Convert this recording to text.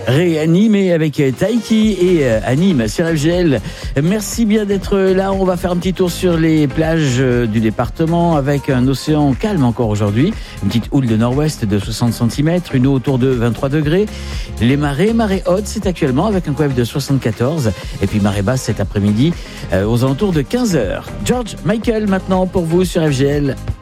réanimé avec Taiki et Anime sur FGL. Merci bien d'être là. On va faire un petit tour sur les plages du département avec un océan calme encore aujourd'hui. Une petite houle de nord-ouest de 60 cm, une eau autour de 23 degrés. Les marées hautes, c'est actuellement avec un couef de 74. Et puis marée basse cet après-midi aux alentours de 15h. George Michael maintenant pour vous sur FGL.